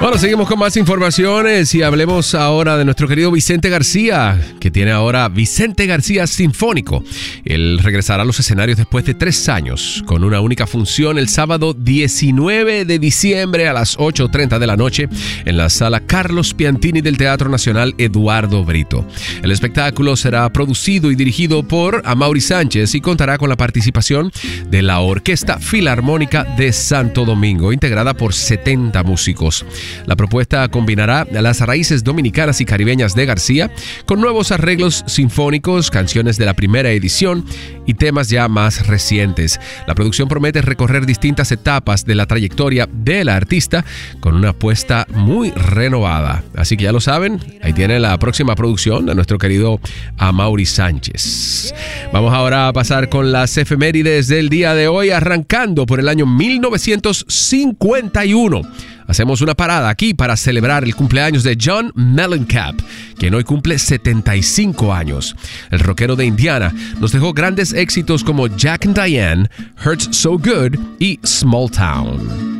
Bueno, seguimos con más informaciones y hablemos ahora de nuestro querido Vicente García, que tiene ahora Vicente García Sinfónico. Él regresará a los escenarios después de 3 años, con una única función el sábado 19 de diciembre a las 8:30 de la noche en la sala Carlos Piantini del Teatro Nacional Eduardo Brito. El espectáculo será producido y dirigido por Amaury Sánchez y contará con la participación de la Orquesta Filarmónica de Santo Domingo, integrada por 70 músicos. La propuesta combinará las raíces dominicanas y caribeñas de García con nuevos arreglos sinfónicos, canciones de la primera edición y temas ya más recientes. La producción promete recorrer distintas etapas de la trayectoria del artista con una apuesta muy renovada. Así que ya lo saben, ahí tiene la próxima producción de nuestro querido Amaury Sánchez. Vamos ahora a pasar con las efemérides del día de hoy, arrancando por el año 1951. Hacemos una parada aquí para celebrar el cumpleaños de John Mellencamp, quien hoy cumple 75 años. El rockero de Indiana nos dejó grandes éxitos como Jack and Diane, Hurts So Good y Small Town.